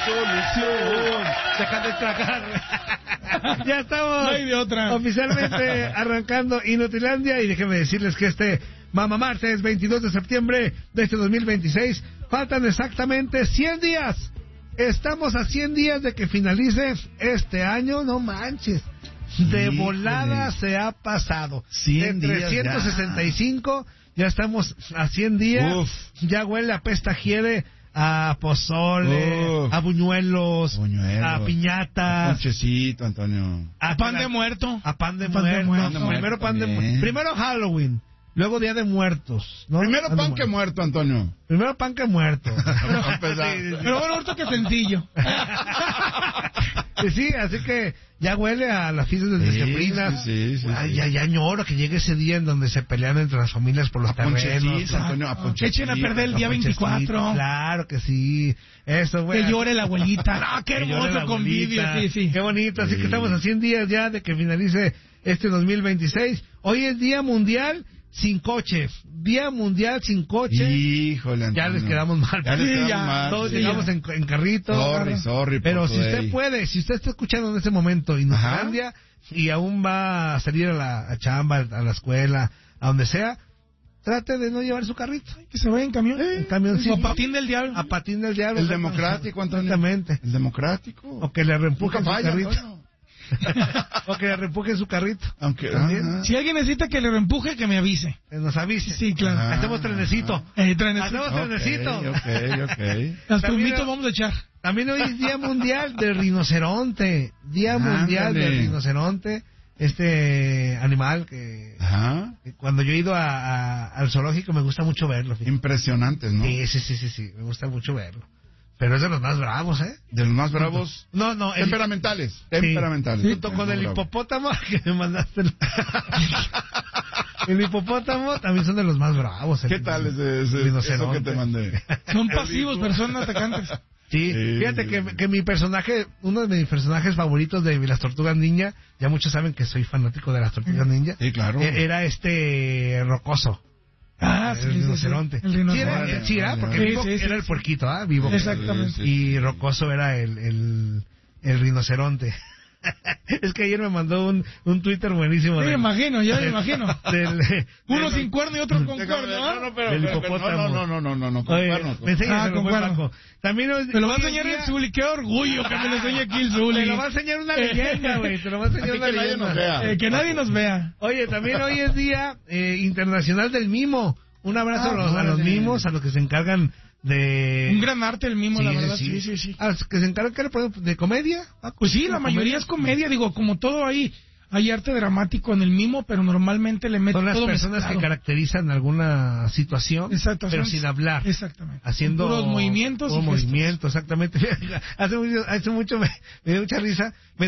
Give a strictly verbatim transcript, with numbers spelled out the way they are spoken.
solución. Deja de tragar. Ya estamos No hay de otra. oficialmente arrancando Inutilandia y déjenme decirles que este Mamá Martes veintidós de septiembre de este dos mil veintiséis faltan exactamente cien días. Estamos a cien días de que finalice este año, no manches. De Híjole. volada se ha pasado. cien de días trescientos sesenta y cinco ya. ya estamos a cien días. Uf. Ya huele a pestajiede, a pozole, Uf. a buñuelos, Buñuelos, a piñata, a ponchecito, Antonio. a Pan de muerto. a pan de Pan de muerto. muerto. Primero pan de también. muerto. Primero Halloween, luego Día de Muertos. ¿no? Primero de pan que muerto, Antonio. Primero pan que muerto. Para empezar. Sí, sí, sí. Pero bueno, ahorita que sencillo. Sí, sí, así que ya huele a las fiestas de Sí, decembrinas. sí, sí, sí, Ay, sí. ya, ya añoro que llegue ese día en donde se pelean entre las familias por los A terrenos. ponchecito, Antonio, a Que ponchecito. echen a perder el día A ponchecito, veinticuatro. Claro que sí. Eso, güey. Que llore la abuelita. ¡Ah, qué Que llore hermoso la convivio! abuelita. Sí, sí. Qué bonito. Así Sí. que estamos a cien días ya de que finalice este dos mil veintiséis. Hoy es Día Mundial sin coche. Día Mundial sin coche. Híjole, Antonio. Ya les quedamos mal. Ya les Sí, quedamos ya. mal. Todos Sí, llegamos ya. en, en carrito. Sorry, Claro. sorry. Pero por si today. usted puede, si usted está escuchando en este momento Inutilandia y aún va a salir a la a chamba, a la escuela, a donde sea, trate de no llevar su carrito. Que se vaya en camión. En camioncito. O patín del diablo. A patín del diablo. El democrático, Antonio. Exactamente. El democrático. O que le reempuje Nunca su falla, carrito. Antonio. O que le reempuje su carrito. Aunque... También. ajá. Si alguien necesita que le reempuje, que me avise. Que nos avise. Sí, claro. Ajá. Hacemos trenecito. Eh, trenecito. Hacemos trenecito. Ok, ok, ok. Las También- plumitas vamos a echar. También hoy es Día Mundial del Rinoceronte. Día Ándale. Mundial del Rinoceronte. Este animal que, Ajá. que cuando yo he ido a, a- al zoológico me gusta mucho verlo. fíjate. Impresionantes, ¿no? Sí, sí, sí, sí, sí, me gusta mucho verlo. Pero es de los más bravos, ¿eh? De los más bravos. No, no, el, Temperamentales. sí, Temperamentales. junto con el Bravo. hipopótamo que me mandaste. El, el hipopótamo también son de los más bravos. el- ¿Qué tal ese, ese, rinoceronte. eso que te mandé? Son pasivos, pero son atacantes. Sí, Sí, fíjate sí, que, sí. que mi personaje, uno de mis personajes favoritos de las Tortugas Ninja, ya muchos saben que soy fanático de las Tortugas Ninja, Sí, claro. e- era este Rocoso. Ah, el sí, sí, sí. rinoceronte. El Sí, rinoceronte. era, Vale, sí, era, vale, porque vale. vivo Sí, sí, era sí, el sí. puerquito, ¿ah? Vivo. Exactamente. Sí, sí. Y Rocoso era el, el, el rinoceronte. Es que ayer me mandó un, un Twitter buenísimo. Sí, me del- imagino, ya me imagino. del- Uno del- sin cuerno y otro con Déjame- cuerno, ¿ah? no, no, pero, Del pero- pero- hipopótamo. no, no, no, no, no, no, con Oye, cuernos, con me enseñas Ah, el con buen cuerno. Paco. También hoy- Me lo va a hoy es enseñar día- el Zuli. Qué orgullo que me lo enseñe aquí el Zuli. Te lo va a enseñar una leyenda, güey. Te lo va a enseñar Así una que nadie leyenda. nos vea. Eh, que nadie nos vea. Oye, también hoy es Día eh, Internacional del Mimo. Un abrazo Ah, a, los, a los órale. mimos, a los que se encargan de... Un gran arte el mimo, Sí, la sí, verdad. sí. Sí, sí, sí. A los que se encargan ¿qué le ponen? de comedia. Ah, Pues sí, la ¿de mayoría comedia? es comedia. Digo, como todo ahí, hay arte dramático en el mimo, pero normalmente le meten Son las todo personas mezclado. que caracterizan alguna situación, Exacto, pero son- sin hablar. Exactamente. Haciendo Puros movimientos y puro gestos. movimiento, exactamente. hace mucho, hace mucho me, me dio mucha risa. Me